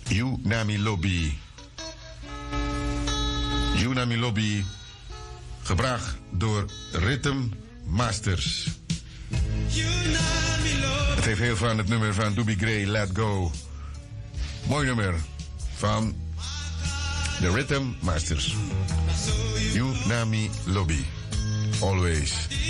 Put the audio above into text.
Unami Lobby. Unami Lobby, gebracht door Rhythm Masters. Het heeft heel van het nummer van Doobie Gray, Let Go. Mooi nummer van de Rhythm Masters. Unami Lobby. Always.